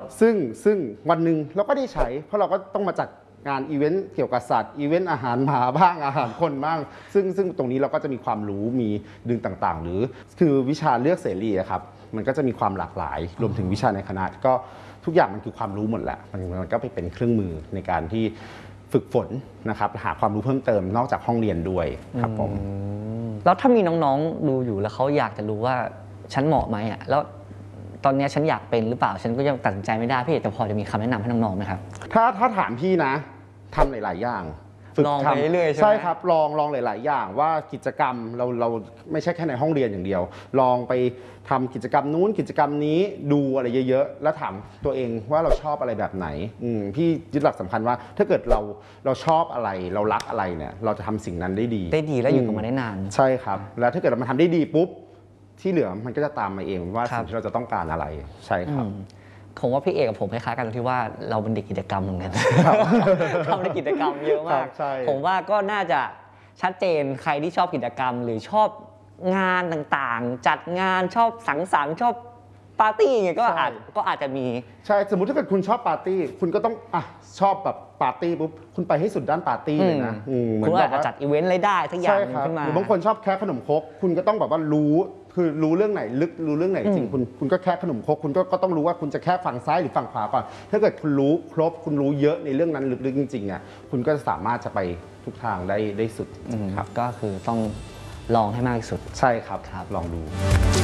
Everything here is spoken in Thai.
ซึ่งวันหนึ่งเราก็ได้ใช้เพราะเราก็ต้องมาจัดงานอีเวนต์เกี่ยวกับสัตว์อีเวนต์อาหารหมาบ้างอาหารคนบ้างซึ่งตรงนี้เราก็จะมีความรู้มีดึงต่างๆหรือคือวิชาเลือกเสรีครับมันก็จะมีความหลากหลายรวมถึงวิชาในคณะก็ทุกอย่างมันคือความรู้หมดแหละมันก็ไปเป็นเครื่องมือในการที่ฝึกฝนนะครับหาความรู้เพิ่มเติมนอกจากห้องเรียนด้วยครับผมแล้วถ้ามีน้องๆดูอยู่แล้วเขาอยากจะรู้ว่าฉันเหมาะไหมอ่ะแล้วตอนนี้ฉันอยากเป็นหรือเปล่าฉันก็ยังตัดสินใจไม่ได้พี่แต่พอจะมีคำแนะนำให้น้องๆไหมครับถ้าถามพี่นะทำหลายๆอย่างฝึกลองไปเรื่อยๆใช่ไหมใช่ครับลองหลายๆอย่างว่ากิจกรรมเราไม่ใช่แค่ในห้องเรียนอย่างเดียวลองไปทำกิจกรรมนู้นกิจกรรมนี้ดูอะไรเยอะๆแล้วถามตัวเองว่าเราชอบอะไรแบบไหนพี่ยึดหลักสำคัญว่าถ้าเกิดเราชอบอะไรเรารักอะไรเนี่ยเราจะทำสิ่งนั้นได้ดีแล้วอยู่กับมันได้นานใช่ครับแล้วถ้าเกิดมันทำได้ดีปุ๊บที่เหลือมันก็จะตามมาเองว่าสิ่งที่เราจะต้องการอะไรใช่ครับผมว่าพี่เอกกับผมคล้ายๆกันตรงที่ว่าเราเป็นเด็กกิจกรรมเหมือนกันทำในกิจกรรมเยอะมากผมว่าก็น่าจะชัดเจนใครที่ชอบกิจกรรมหรือชอบงานต่างๆจัดงานชอบสังสรรค์ชอบปาร์ตี้ไงก็อาจจะมีใช่สมมุติถ้าเกิดคุณชอบปาร์ตี้คุณก็ต้องชอบแบบปาร์ตี้ปุ๊บคุณไปให้สุดด้านปาร์ตี้เลยนะคุณอาจจะจัดอีเวนต์อะไรได้ทั้งอย่างขึ้นมาหรือบางคนชอบแค่ขนมครกคุณก็ต้องแบบว่ารู้เรื่องไหนลึกรู้เรื่องไหนจริงคุณก็แค่ขนมครกคุณก็ต้องรู้ว่าคุณจะแค่ฝั่งซ้ายหรือฝั่งขวาก่อนถ้าเกิดคุณรู้ครบคุณรู้เยอะในเรื่องนั้นลึกๆจริงๆอ่ะคุณก็สามารถจะไปทุกทางได้สุดครับก็คือต้องลองให้มากที่สุดใช่ครับลองดู